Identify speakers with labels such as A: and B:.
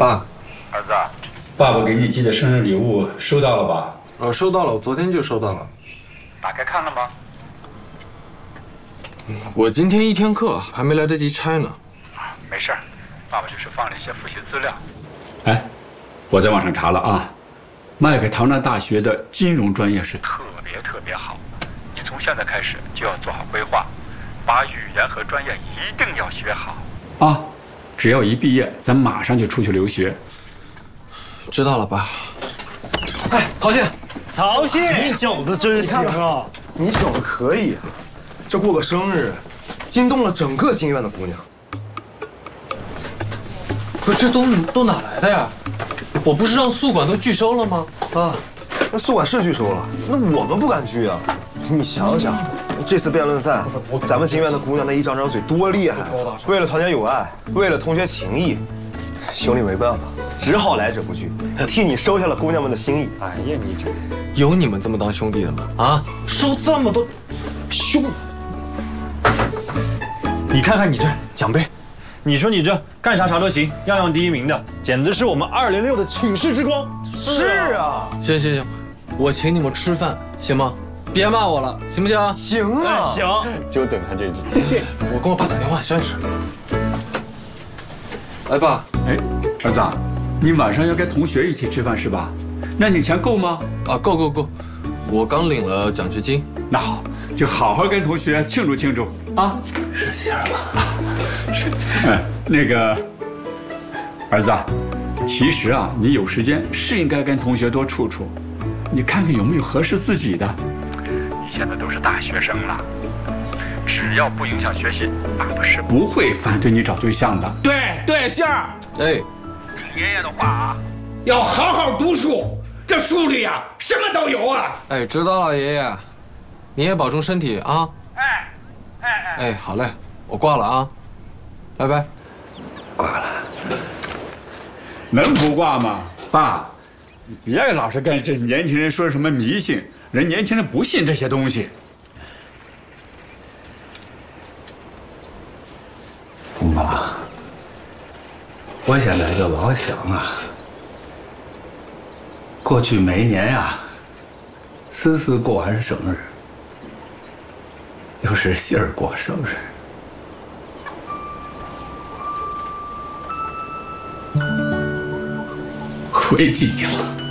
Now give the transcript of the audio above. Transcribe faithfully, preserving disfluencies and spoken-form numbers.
A: 爸，
B: 儿子，
C: 爸爸给你寄的生日礼物收到了吧？
A: 呃，收到了，我昨天就收到了。
B: 打开看了吗？
A: 我今天一天课还没来得及拆呢。
B: 啊，没事儿，爸爸就是放了一些复习资料。
C: 哎，我在网上查了啊，麦克唐纳大学的金融专业是
B: 特别特别好，你从现在开始就要做好规划，把语言和专业一定要学好
C: 啊。只要一毕业，咱马上就出去留学。
A: 知道了，爸。
D: 哎，曹信，
E: 曹信，
D: 你小子真行啊！你小子可以啊，这过个生日，惊动了整个金院的姑娘。
A: 不是，这东西都哪来的呀？我不是让宿管都拒收了吗？
D: 啊，那宿管是拒收了，那我们不敢拒啊。你想想，这次辩论赛，咱们金院的姑娘那一张张嘴多厉害！为了团结友爱，为了同学情谊，兄弟没办法，只好来者不拒，替你收下了姑娘们的心意。
E: 哎呀，你这
A: 有你们这么当兄弟的吗？啊，收这么多兄，
E: 你看看你这奖杯，你说你这干啥啥都行，样样第一名的，简直是我们二零六的寝室之光。
D: 是啊，
A: 行行行，我请你们吃饭行吗？别骂我了，行不行？
D: 行啊，
E: 行，就等他这句。
A: 我跟我爸打电话消息。哎，爸，
C: 哎，儿子，你晚上要跟同学一起吃饭是吧？那你钱够吗？
A: 啊，够够够，我刚领了奖学金。
C: 那好，就好好跟同学庆祝庆祝啊！
A: 是心儿吧？
C: 是。哎，那个儿子，其实啊，你有时间是应该跟同学多处处，你看看有没有合适自己的。
B: 你现在都是大学生了，只要不影响学习，爸爸是
C: 不会反对你找对象的。
F: 对对，杏儿，
A: 哎，
B: 听爷爷的话啊，
F: 要好好读书，这书里呀、啊、什么都有啊。
A: 哎，知道了，爷爷，你也保重身体啊。
B: 哎，哎哎，
A: 哎，好嘞，我挂了啊，拜拜。
C: 挂了，能不挂吗？爸，你别老是跟这年轻人说什么迷信，人年轻人不信这些东西。
G: 公爸，我现在就老想啊，过去每年呀，思思过完生日，就是杏儿过生日。回去去了。